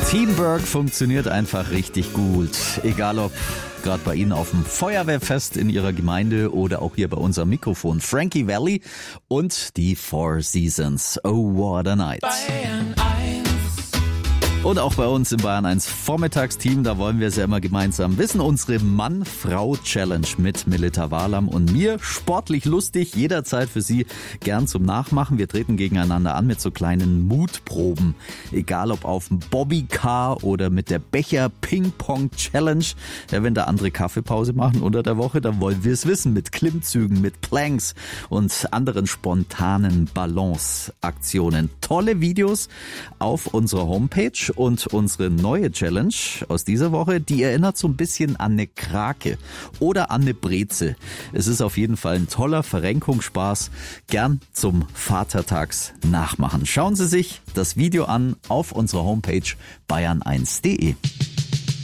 Teamwork funktioniert einfach richtig gut. Egal ob gerade bei Ihnen auf dem Feuerwehrfest in Ihrer Gemeinde oder auch hier bei unserem Mikrofon. Frankie Valli und die Four Seasons. Oh, what a night. Und auch bei uns im Bayern 1 Vormittagsteam, da wollen wir es ja immer gemeinsam wissen. Unsere Mann-Frau-Challenge mit Melita Walam und mir. Sportlich lustig, jederzeit für Sie gern zum Nachmachen. Wir treten gegeneinander an mit so kleinen Mutproben. Egal ob auf dem Bobbycar oder mit der Becher-Ping-Pong-Challenge. Ja, wenn da andere Kaffeepause machen unter der Woche, dann wollen wir es wissen. Mit Klimmzügen, mit Planks und anderen spontanen Balance-Aktionen. Tolle Videos auf unserer Homepage. Und unsere neue Challenge aus dieser Woche, die erinnert so ein bisschen an eine Krake oder an eine Breze. Es ist auf jeden Fall ein toller Verrenkungsspaß. Gern zum Vatertags nachmachen. Schauen Sie sich das Video an auf unserer Homepage bayern1.de.